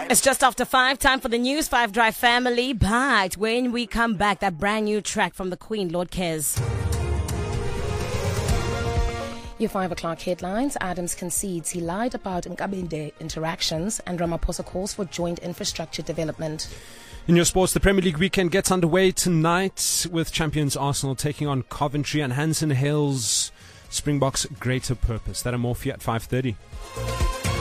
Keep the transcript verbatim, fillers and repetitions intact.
It's just after five, time for the News five Drive family. But when we come back, that brand new track from the Queen, Lord Cares. Your five o'clock headlines. Adams concedes he lied about Nkabinde interactions, and Ramaphosa calls for joint infrastructure development. In your sports, the Premier League weekend gets underway tonight with champions Arsenal taking on Coventry, and Hansen hails Springboks' greater purpose. That and more for you at five thirty.